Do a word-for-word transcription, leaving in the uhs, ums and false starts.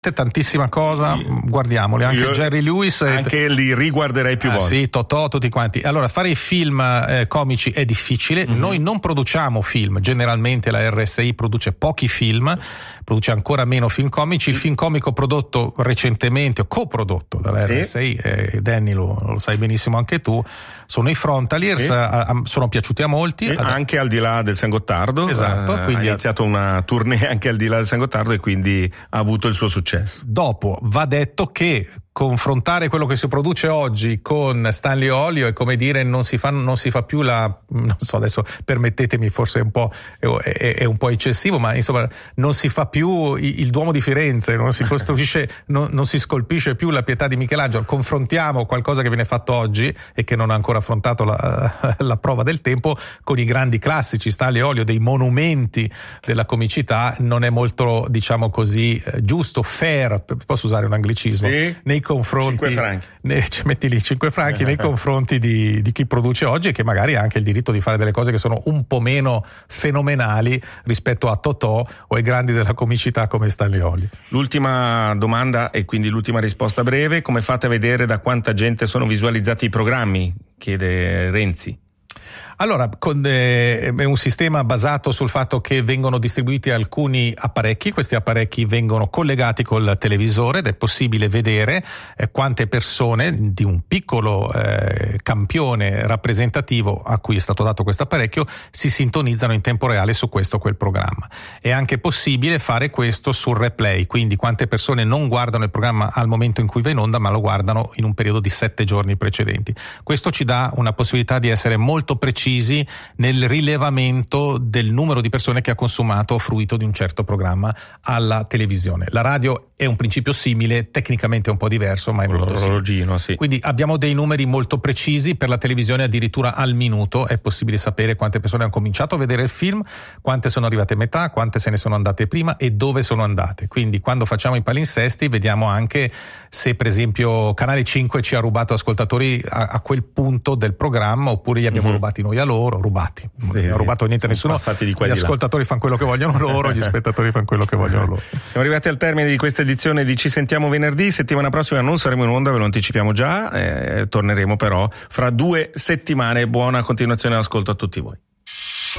tantissima cosa, guardiamoli, anche Io, Jerry Lewis, anche li riguarderei più ah, volte. Sì, Totò, tutti quanti. Allora, fare i film eh, comici è difficile. Mm-hmm. Noi non produciamo film, generalmente la R S I produce pochi film, produce ancora meno film comici. Il film comico prodotto recentemente o coprodotto dalla sì. R S I, eh, Danny lo, lo sai benissimo anche tu, sono i Frontaliers, sì. a, a, sono piaciuti a molti. Sì, anche al di là del San Gottardo. Esatto, eh, quindi ha iniziato una tournée anche al di là del San Gottardo e quindi ha avuto il suo successo. Dopo va detto che confrontare quello che si produce oggi con Stanley Olio è come dire non si fa, non si fa più la, non so, adesso permettetemi, forse è un po' è, è, è un po' eccessivo, ma insomma non si fa più il Duomo di Firenze, non si costruisce non, non si scolpisce più la Pietà di Michelangelo. Confrontiamo qualcosa che viene fatto oggi e che non ha ancora affrontato la, la prova del tempo con i grandi classici. Stanley Olio, dei monumenti della comicità, non è molto, diciamo così, giusto, fair, posso usare un anglicismo, sì. nei confronti, cinque franchi. Ne, ci metti lì cinque franchi nei confronti di, di chi produce oggi e che magari ha anche il diritto di fare delle cose che sono un po' meno fenomenali rispetto a Totò o ai grandi della comicità come Stanley Olio. L'ultima domanda e quindi l'ultima risposta breve: come fate a vedere da quanta gente sono visualizzati i programmi? Chiede Renzi. Allora, con, eh, è un sistema basato sul fatto che vengono distribuiti alcuni apparecchi, questi apparecchi vengono collegati col televisore ed è possibile vedere eh, quante persone di un piccolo eh, campione rappresentativo a cui è stato dato questo apparecchio si sintonizzano in tempo reale su questo o quel programma. È anche possibile fare questo sul replay, quindi quante persone non guardano il programma al momento in cui va in onda, ma lo guardano in un periodo di sette giorni precedenti. Questo ci dà una possibilità di essere molto precisi nel rilevamento del numero di persone che ha consumato o fruito di un certo programma alla televisione. La radio è un principio simile, tecnicamente un po' diverso, ma è molto simile. Sì. Quindi abbiamo dei numeri molto precisi, per la televisione addirittura al minuto è possibile sapere quante persone hanno cominciato a vedere il film, quante sono arrivate a metà, quante se ne sono andate prima e dove sono andate. Quindi quando facciamo i palinsesti vediamo anche se per esempio Canale cinque ci ha rubato ascoltatori a, a quel punto del programma oppure gli abbiamo mm-hmm. rubati noi a loro, rubati, non sì, ha rubato niente nessuno, di gli ascoltatori fanno quello che vogliono loro, gli spettatori fanno quello che vogliono loro. Siamo arrivati al termine di questa edizione di Ci Sentiamo Venerdì. Settimana prossima non saremo in onda, ve lo anticipiamo già, eh, torneremo però fra due settimane. Buona continuazione d'ascolto a tutti voi.